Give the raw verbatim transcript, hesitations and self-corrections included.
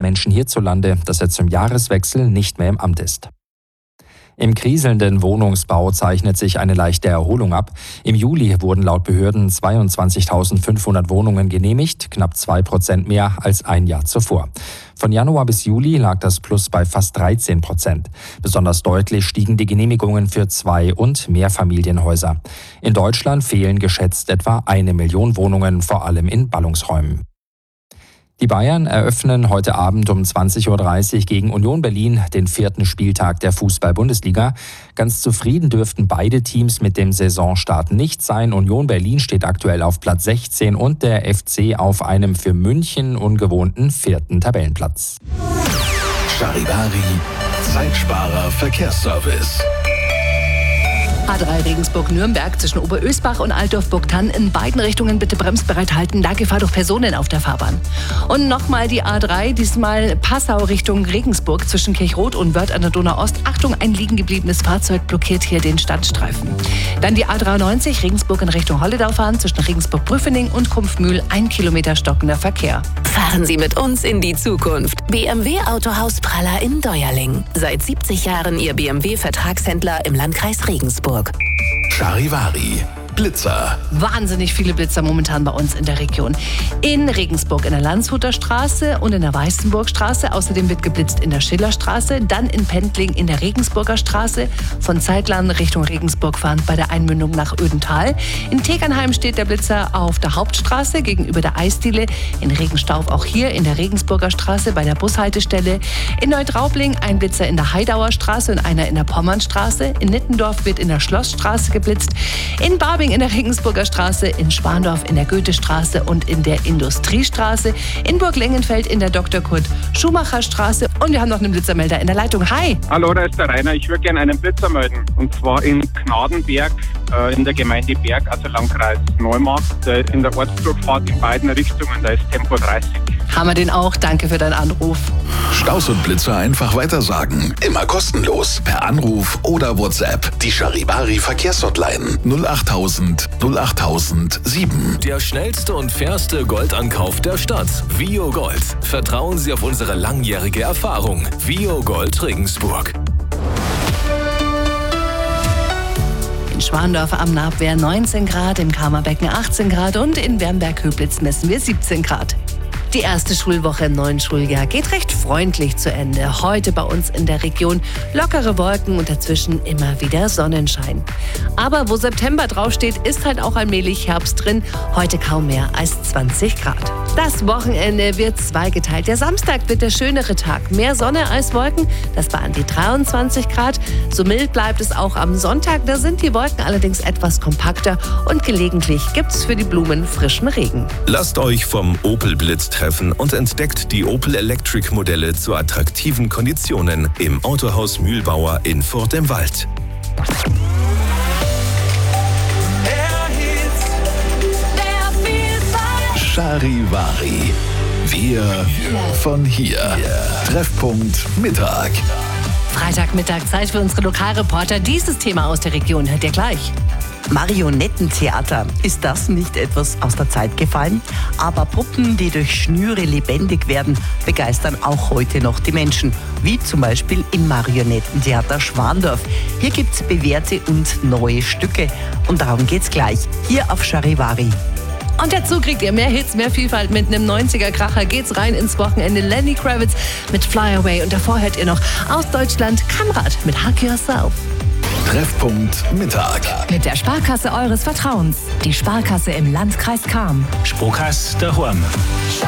Menschen hierzulande, dass er zum Jahreswechsel nicht mehr im Amt ist. Im kriselnden Wohnungsbau zeichnet sich eine leichte Erholung ab. Im Juli wurden laut Behörden zweiundzwanzigtausendfünfhundert Wohnungen genehmigt, knapp zwei Prozent mehr als ein Jahr zuvor. Von Januar bis Juli lag das Plus bei fast dreizehn Prozent. Besonders deutlich stiegen die Genehmigungen für Zwei- und Mehrfamilienhäuser. In Deutschland fehlen geschätzt etwa eine Million Wohnungen, vor allem in Ballungsräumen. Die Bayern eröffnen heute Abend um zwanzig Uhr dreißig gegen Union Berlin den vierten Spieltag der Fußball-Bundesliga. Ganz zufrieden dürften beide Teams mit dem Saisonstart nicht sein. Union Berlin steht aktuell auf Platz sechzehn und der F C auf einem für München ungewohnten vierten Tabellenplatz. Charivari, Zeitsparer Verkehrsservice. A drei Regensburg-Nürnberg zwischen Oberösbach und Altdorf-Burgthann in beiden Richtungen bitte bremsbereit halten, da Gefahr durch Personen auf der Fahrbahn. Und nochmal die A drei, diesmal Passau Richtung Regensburg zwischen Kirchroth und Wörth an der Donau-Ost. Achtung, ein liegen gebliebenes Fahrzeug blockiert hier den Standstreifen. Dann die A dreiundneunzig, Regensburg in Richtung Holledau fahren zwischen Regensburg-Prüfening und Kumpfmühl, ein Kilometer stockender Verkehr. Fahren Sie mit uns in die Zukunft. B M W Autohaus Praller in Deuerling. Seit siebzig Jahren Ihr B M W-Vertragshändler im Landkreis Regensburg. Charivari, Blitzer. Wahnsinnig viele Blitzer momentan bei uns in der Region. In Regensburg in der Landshuter Straße und in der Weißenburgstraße. Außerdem wird geblitzt in der Schillerstraße. Dann in Pendling in der Regensburger Straße. Von Zeitlern Richtung Regensburg fahrend bei der Einmündung nach Ödental. In Tegernheim steht der Blitzer auf der Hauptstraße gegenüber der Eisdiele. In Regenstauf auch hier in der Regensburger Straße bei der Bushaltestelle. In Neutraubling ein Blitzer in der Heidauer Straße und einer in der Pommernstraße. In Nittendorf wird in der Schlossstraße geblitzt. In Barbing in der Regensburger Straße, in Schwandorf in der Goethestraße und in der Industriestraße, in Burg-Lengenfeld in der Doktor Kurt Schumacher Straße und wir haben noch einen Blitzermelder in der Leitung. Hi! Hallo, da ist der Rainer. Ich würde gerne einen Blitzer melden. Und zwar in Gnadenberg äh, in der Gemeinde Berg, also Landkreis Neumarkt, äh, in der Ortsdurchfahrt in beiden Richtungen. Da ist Tempo dreißig. Haben wir den auch. Danke für deinen Anruf. Staus und Blitzer einfach weitersagen. Immer kostenlos. Per Anruf oder WhatsApp. Die Charivari Verkehrshotline null achttausend null achttausend sieben. Der schnellste und fairste Goldankauf der Stadt. Vio Gold. Vertrauen Sie auf unsere langjährige Erfahrung. Vio Gold Regensburg. In Schwandorf am Nabwehr neunzehn Grad, im Kamerbecken achtzehn Grad und in Wernberg-Höblitz messen wir siebzehn Grad. Die erste Schulwoche im neuen Schuljahr geht recht freundlich zu Ende. Heute bei uns in der Region lockere Wolken und dazwischen immer wieder Sonnenschein. Aber wo September draufsteht, ist halt auch allmählich Herbst drin. Heute kaum mehr als zwanzig Grad. Das Wochenende wird zweigeteilt. Der Samstag wird der schönere Tag. Mehr Sonne als Wolken, das bei an die dreiundzwanzig Grad. So mild bleibt es auch am Sonntag. Da sind die Wolken allerdings etwas kompakter und gelegentlich gibt es für die Blumen frischen Regen. Lasst euch vom Opel Blitz treffen und entdeckt die Opel Electric Modelle zu attraktiven Konditionen im Autohaus Mühlbauer in Furt im Wald. Charivari. Wir von hier. Treffpunkt Mittag. Freitagmittag, Zeit für unsere Lokalreporter. Dieses Thema aus der Region hört ihr gleich. Marionettentheater. Ist das nicht etwas aus der Zeit gefallen? Aber Puppen, die durch Schnüre lebendig werden, begeistern auch heute noch die Menschen. Wie zum Beispiel im Marionettentheater Schwandorf. Hier gibt es bewährte und neue Stücke. Und darum geht's gleich. Hier auf Charivari. Und dazu kriegt ihr mehr Hits, mehr Vielfalt. Mit einem neunziger-Kracher geht's rein ins Wochenende. Lenny Kravitz mit Fly Away. Und davor hört ihr noch aus Deutschland Kamrat mit Hug Yourself. Treffpunkt Mittag. Mit der Sparkasse eures Vertrauens. Die Sparkasse im Landkreis Cham. Sparkasse daheim.